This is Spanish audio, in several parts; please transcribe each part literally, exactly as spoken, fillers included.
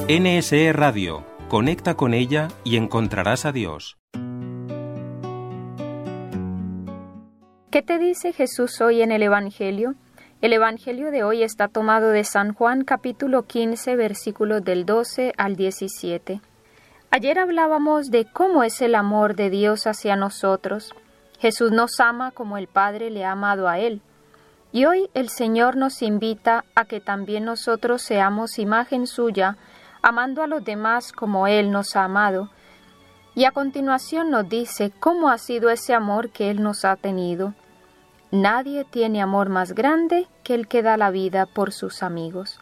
N S E Radio. Conecta con ella y encontrarás a Dios. ¿Qué te dice Jesús hoy en el Evangelio? El Evangelio de hoy está tomado de San Juan capítulo quince, versículos del doce al diecisiete. Ayer hablábamos de cómo es el amor de Dios hacia nosotros. Jesús nos ama como el Padre le ha amado a Él. Y hoy el Señor nos invita a que también nosotros seamos imagen suya, amando a los demás como Él nos ha amado. Y a continuación nos dice cómo ha sido ese amor que Él nos ha tenido. Nadie tiene amor más grande que el que da la vida por sus amigos.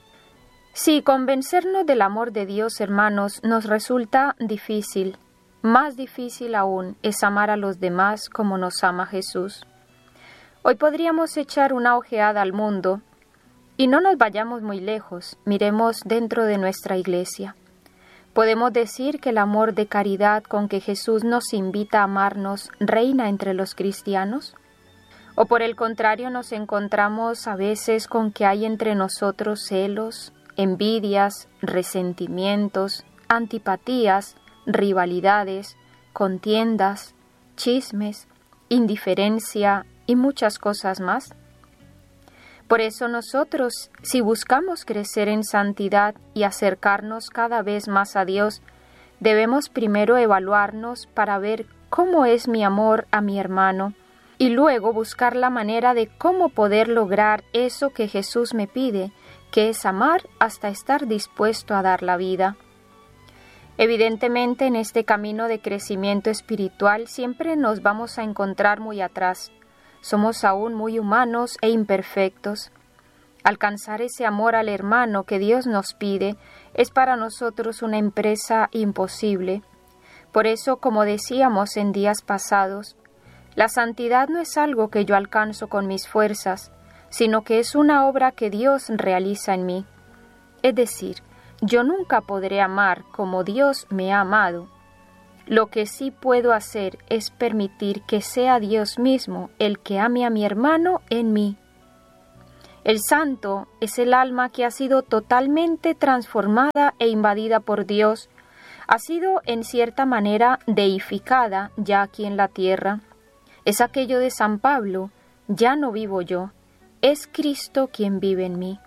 Si convencernos del amor de Dios, hermanos, nos resulta difícil, más difícil aún es amar a los demás como nos ama Jesús. Hoy podríamos echar una ojeada al mundo y no nos vayamos muy lejos, miremos dentro de nuestra iglesia. Podemos decir que el amor de caridad con que Jesús nos invita a amarnos reina entre los cristianos. ¿O por el contrario nos encontramos a veces con que hay entre nosotros celos, envidias, resentimientos, antipatías, rivalidades, contiendas, chismes, indiferencia y muchas cosas más? Por eso nosotros, si buscamos crecer en santidad y acercarnos cada vez más a Dios, debemos primero evaluarnos para ver cómo es mi amor a mi hermano, y luego buscar la manera de cómo poder lograr eso que Jesús me pide, que es amar hasta estar dispuesto a dar la vida. Evidentemente, en este camino de crecimiento espiritual siempre nos vamos a encontrar muy atrás. Somos aún muy humanos e imperfectos. Alcanzar ese amor al hermano que Dios nos pide es para nosotros una empresa imposible. Por eso, como decíamos en días pasados, la santidad no es algo que yo alcanzo con mis fuerzas, sino que es una obra que Dios realiza en mí. Es decir, yo nunca podré amar como Dios me ha amado. Lo que sí puedo hacer es permitir que sea Dios mismo el que ame a mi hermano en mí. El santo es el alma que ha sido totalmente transformada e invadida por Dios, ha sido en cierta manera deificada ya aquí en la tierra. Es aquello de San Pablo: ya no vivo yo, es Cristo quien vive en mí.